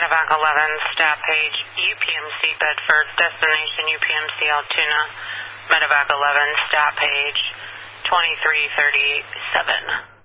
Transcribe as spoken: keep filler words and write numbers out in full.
Medevac eleven, stat page, U P M C Bedford, destination U P M C Altoona, Medevac eleven, stat page, twenty-three thirty-eight seven.